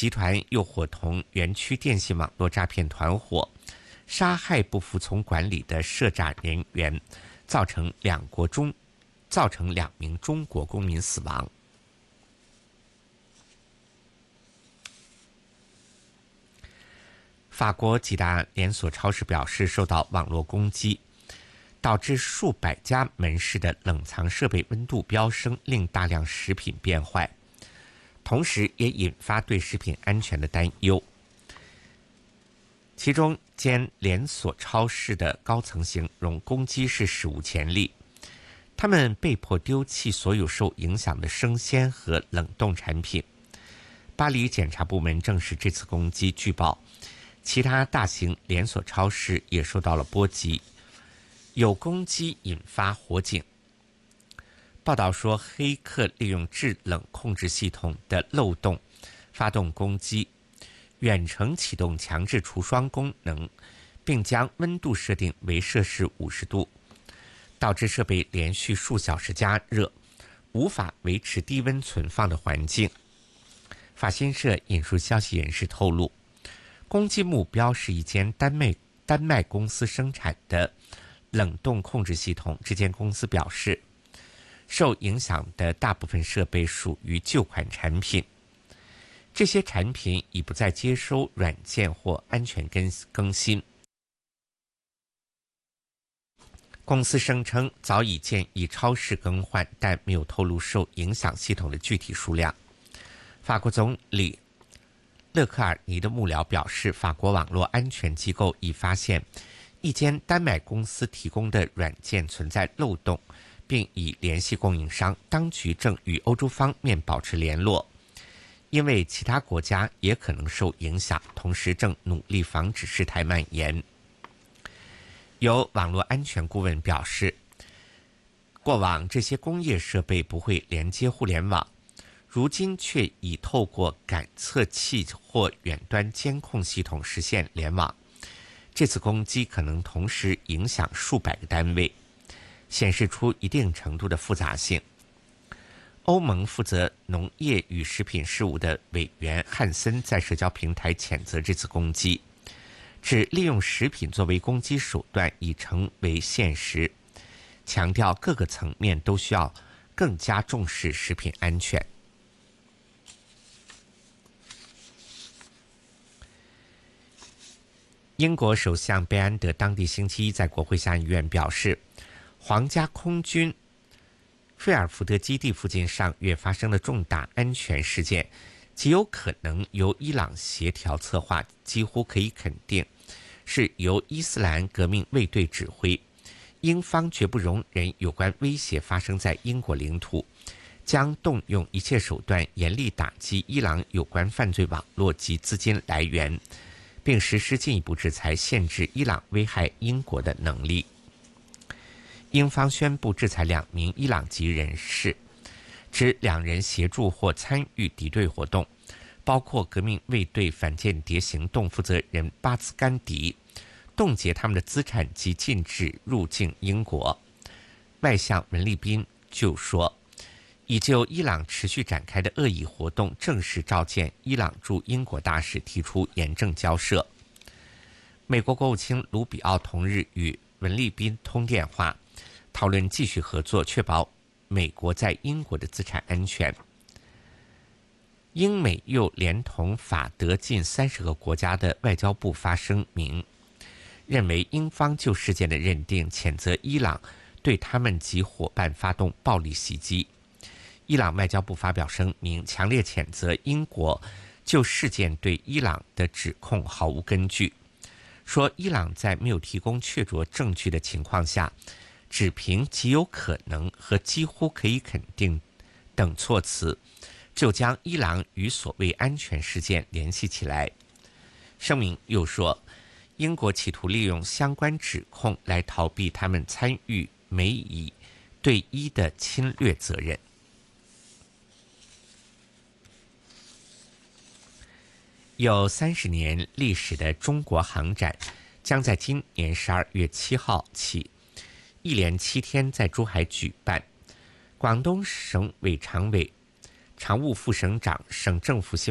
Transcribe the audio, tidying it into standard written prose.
集团又伙同园区电信网络诈骗团伙，杀害不服从管理的涉诈人员，造成2名中国公民死亡。法国几大连锁超市表示，受到网络攻击，导致数百家门市的冷藏设备温度飙升，令大量食品变坏，同时也引发对食品安全的担忧。其中间连锁超市的高层形容攻击是史无前例，他们被迫丢弃所有受影响的生鲜和冷冻产品。巴黎检察部门证实这次攻击，据报其他大型连锁超市也受到了波及，有攻击引发火警。报道说，黑客利用制冷控制系统的漏洞发动攻击，远程启动强制除霜功能，并将温度设定为摄氏50度，导致设备连续数小时加热，无法维持低温存放的环境。法新社引述消息人士透露，攻击目标是一间丹麦公司生产的冷冻控制系统。这间公司表示，受影响的大部分设备属于旧款产品，这些产品已不再接收软件或安全更新。公司声称早已建议超市更换，但没有透露受影响系统的具体数量。法国总理勒克尔尼的幕僚表示，法国网络安全机构已发现一间丹麦公司提供的软件存在漏洞，并已联系供应商。当局正与欧洲方面保持联络，因为其他国家也可能受影响，同时正努力防止事态蔓延。有网络安全顾问表示，过往这些工业设备不会连接互联网，如今却已透过感测器或远端监控系统实现联网。这次攻击可能同时影响数百个单位，显示出一定程度的复杂性。欧盟负责农业与食品事务的委员汉森在社交平台谴责这次攻击，指利用食品作为攻击手段已成为现实，强调各个层面都需要更加重视食品安全。英国首相贝安德当地星期一在国会下议院表示，皇家空军费尔福德基地附近上月发生的重大安全事件极有可能由伊朗协调策划，几乎可以肯定是由伊斯兰革命卫队指挥。英方绝不容忍有关威胁发生在英国领土，将动用一切手段严厉打击伊朗有关犯罪网络及资金来源，并实施进一步制裁，限制伊朗危害英国的能力。英方宣布制裁2名伊朗籍人士，指2人协助或参与敌对活动，包括革命卫队反间谍行动负责人巴兹甘迪，冻结他们的资产及禁止入境英国。外相文利宾就说，已就伊朗持续展开的恶意活动正式召见伊朗驻英国大使，提出严正交涉。美国国务卿卢比奥同日与文利宾通电话，讨论继续合作，确保美国在英国的资产安全。英美又连同法德近30个国家的外交部发声明，认为英方就事件的认定，谴责伊朗对他们及伙伴发动暴力袭击。伊朗外交部发表声明，强烈谴责英国就事件对伊朗的指控毫无根据，说伊朗在没有提供确凿证据的情况下，只凭极有可能和几乎可以肯定等措辞，就将伊朗与所谓安全事件联系起来。声明又说，英国企图利用相关指控来逃避他们参与美以对伊的侵略责任。有30年历史的中国航展将在今年12月7号起一连7天在珠海举办。广东省委常委、常务副省长、省政府新